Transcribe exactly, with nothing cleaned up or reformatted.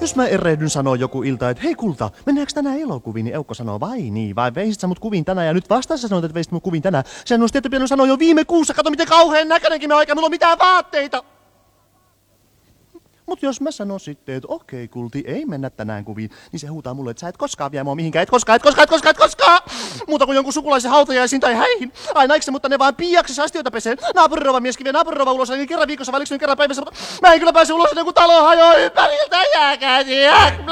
Jos mä erehdyn sanoa joku ilta, että hei kulta, mennäänkö tänään elokuviin, niin Eukko sanoo, vai niin, vai veisit sä mut kuviin tänään, ja nyt vasta sä sanoit, että veisit mut kuviin tänään. Sehän olisi tietty pitänyt sanoa jo viime kuussa, kato miten kauhean näköinenkin mä oikein, mulla on mitään vaatteita. Mut jos mä sanon sitten, että okei kulti, ei mennä tänään kuviin, niin se huutaa mulle, että sä et koskaan vie mua mihinkään, et koskaan, et koskaan, et koskaan, et koskaan! Muuta kuin jonkun sukulaisen hautajaisiin tai häihin. Aina eikö se, mutta ne vaan piiaksessa astioita pesee. Naapurirova mieskin vie naapurirova ulos, niin kerran viikossa, vai kerran päivässä. Mä en kyllä pääse ulos, ennen kuin talo hajoaa ympäriltä, jääkää